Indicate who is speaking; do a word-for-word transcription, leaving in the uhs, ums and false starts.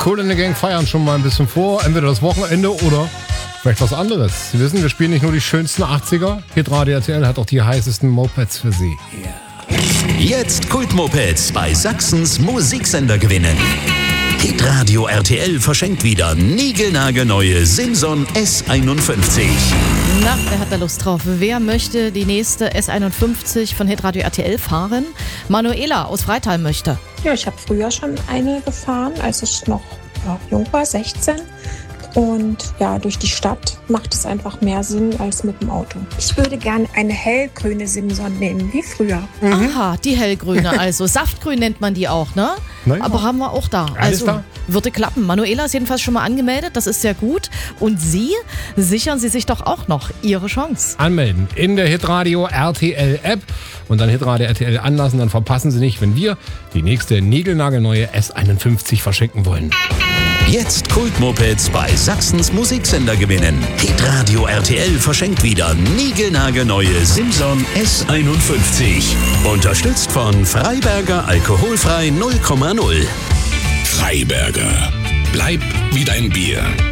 Speaker 1: Kool and the Gang feiern schon mal ein bisschen vor. Entweder das Wochenende oder vielleicht was anderes. Sie wissen, wir spielen nicht nur die schönsten achtziger. Hitradio R T L hat auch die heißesten Mopeds für Sie.
Speaker 2: Yeah. Jetzt Kultmopeds bei Sachsens Musiksender gewinnen. Hitradio R T L verschenkt wieder niegelnagelneue Simson S einundfünfzig.
Speaker 3: Na, wer hat da Lust drauf? Wer möchte die nächste S einundfünfzig von Hitradio R T L fahren? Manuela aus Freital möchte.
Speaker 4: Ja, ich habe früher schon eine gefahren, als ich noch ja, jung war, sechzehn. Und ja, durch die Stadt macht es einfach mehr Sinn als mit dem Auto. Ich würde gerne eine hellgrüne Simson nehmen, wie früher.
Speaker 3: Mhm. Aha, die hellgrüne, also Saftgrün nennt man die auch, ne?
Speaker 1: Nein,
Speaker 3: aber haben wir auch da.
Speaker 1: Alles
Speaker 3: Also
Speaker 1: da?
Speaker 3: würde klappen. Manuela ist jedenfalls schon mal angemeldet, das ist sehr gut. Und Sie, sichern Sie sich doch auch noch Ihre Chance.
Speaker 1: Anmelden in der Hitradio R T L App und dann Hitradio R T L anlassen, dann verpassen Sie nicht, wenn wir die nächste niegelnagelneue S einundfünfzig verschenken wollen.
Speaker 2: Jetzt Kultmopeds bei Sachsens Musiksender gewinnen. Hitradio R T L verschenkt wieder niegelnagelneue Simson S einundfünfzig. Unterstützt von Freiberger Alkoholfrei null Komma null.
Speaker 5: Freiberger. Bleib wie dein Bier.